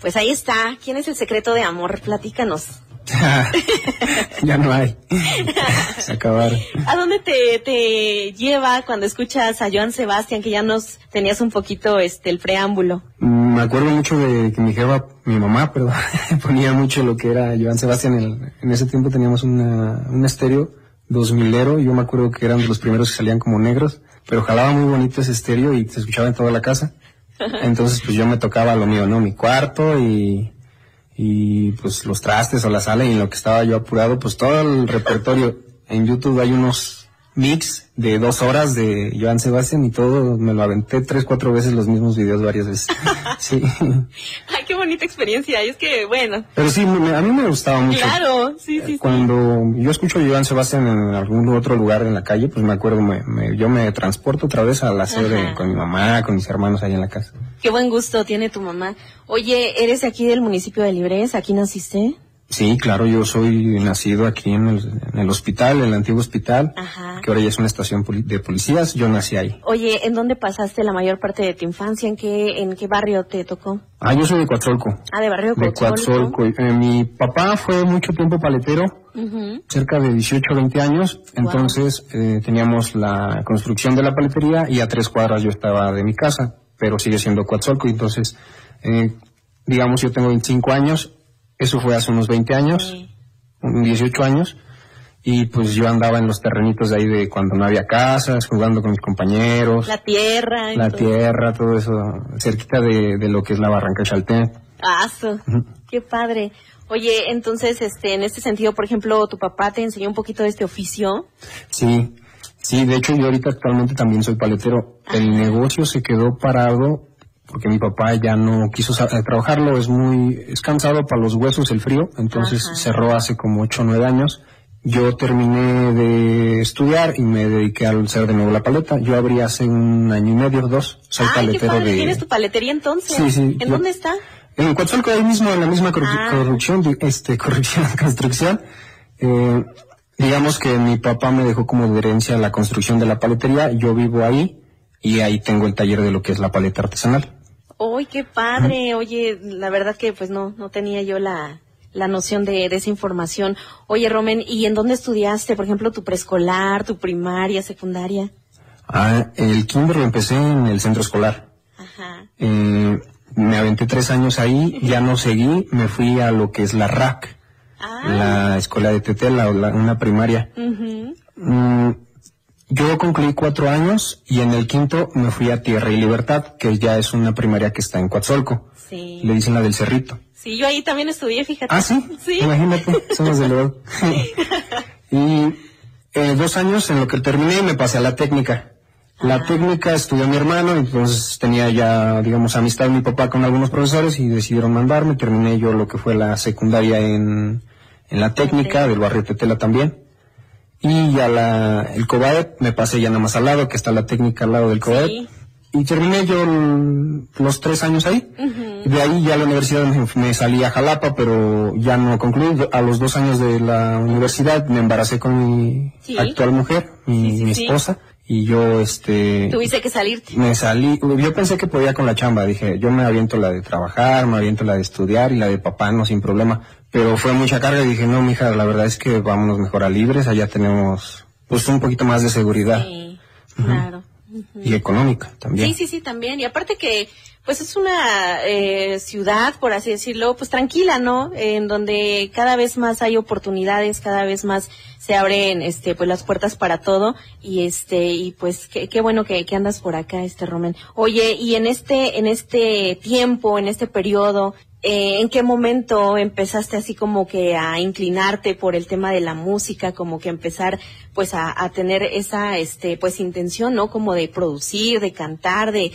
Pues ahí está. ¿Quién es el secreto de amor? Platícanos. Ya no hay. Se acabaron. ¿A dónde te lleva cuando escuchas a Joan Sebastián, que ya nos tenías un poquito el preámbulo? Me acuerdo mucho de que mi mamá, ponía mucho lo que era Joan Sebastián. En ese tiempo teníamos un estéreo 2000ero, yo me acuerdo que eran de los primeros que salían como negros, pero jalaba muy bonito ese estéreo y se escuchaba en toda la casa. Entonces pues yo me tocaba lo mío, ¿no? Mi cuarto y pues los trastes o la sala, y en lo que estaba yo apurado, pues todo el repertorio. En YouTube hay unos mix de 2 horas de Joan Sebastián y todo, me lo aventé 3-4 veces los mismos videos varias veces. Sí. Ay, qué bonita experiencia, y es que, bueno. Pero sí, a mí me gustaba mucho. Claro, sí. Cuando yo escucho a Joan Sebastián en algún otro lugar en la calle, pues me acuerdo, yo me transporto otra vez a la sede con mi mamá, con mis hermanos ahí en la casa. Qué buen gusto tiene tu mamá. Oye, ¿eres de aquí del municipio de Libres? ¿Aquí naciste? Sí, claro, yo soy nacido aquí en el hospital, el antiguo hospital, que ahora ya es una estación de policías. Yo nací ahí. Oye, ¿en dónde pasaste la mayor parte de tu infancia? ¿En qué barrio te tocó? Yo soy de Coatzacoalco. De barrio de Coatzacoalco. Mi papá fue mucho tiempo paletero, cerca de 18 o 20 años. Entonces teníamos la construcción de la paletería y a 3 cuadras yo estaba de mi casa, pero sigue siendo Coatzacoalco. Entonces, digamos, yo tengo 25 años. Eso fue hace unos 20 años, 18 años, y pues yo andaba en los terrenitos de ahí de cuando no había casas, jugando con mis compañeros. La tierra, todo eso, cerquita de lo que es la Barranca de Chaltén. Qué padre. Oye, entonces, en este sentido, por ejemplo, ¿tu papá te enseñó un poquito de este oficio? Sí, de hecho yo ahorita actualmente también soy paletero. El negocio se quedó parado porque mi papá ya no quiso trabajarlo, es cansado para los huesos el frío, entonces cerró hace como 8 o 9 años. Yo terminé de estudiar y me dediqué a hacer de nuevo la paleta. Yo abrí hace 1 año y medio, 2. Soy paletero. Qué padre. ¿Tienes tu paletería entonces? Sí. ¿En dónde está? En Coatzacoalco, ahí mismo, en la misma construcción. Digamos que mi papá me dejó como de herencia la construcción de la paletería, yo vivo ahí y ahí tengo el taller de lo que es la paleta artesanal. ¡Uy, qué padre! Oye, la verdad que pues no tenía yo la noción de esa información. Oye, Romen, ¿y en dónde estudiaste? Por ejemplo, tu preescolar, tu primaria, secundaria. El kinder lo empecé en el centro escolar. Me aventé 3 años ahí, ya no seguí, me fui a lo que es la RAC, la escuela de Tetela, una primaria. Yo concluí 4 años y en el 5º me fui a Tierra y Libertad, que ya es una primaria que está en Coatzacoalco. Sí. Le dicen la del Cerrito. Sí, yo ahí también estudié, fíjate. Sí. Imagínate, somos de luego. Y 2 años en lo que terminé me pasé a la técnica. La técnica estudió mi hermano, entonces tenía ya, digamos, amistad mi papá con algunos profesores y decidieron mandarme. Terminé yo lo que fue la secundaria en la técnica del barrio Tetela también. Y ya el COBAEP me pasé ya nada más al lado, que está la técnica al lado del COBAEP. Sí. Y terminé yo los 3 años ahí. De ahí ya a la universidad me salí a Jalapa, pero ya no concluí. A los 2 años de la universidad me embaracé con mi actual mujer, mi esposa. Y yo, ¿Tuviste que salirte? Me salí, yo pensé que podía con la chamba, dije, yo me aviento la de trabajar, me aviento la de estudiar y la de papá, no, sin problema. Pero fue mucha carga y dije, no, mija, la verdad es que vámonos mejor a Libres, allá tenemos, pues, un poquito más de seguridad. Sí, claro. Y económica también. Sí, también. Y aparte que, pues es una ciudad, por así decirlo, pues tranquila, ¿no? En donde cada vez más hay oportunidades, cada vez más se abren, pues las puertas para todo. Y pues qué bueno que andas por acá, Romen. Oye, y en este tiempo, en este periodo, ¿en qué momento empezaste así como que a inclinarte por el tema de la música, como que empezar pues a tener esa pues intención, ¿no? Como de producir, de cantar, de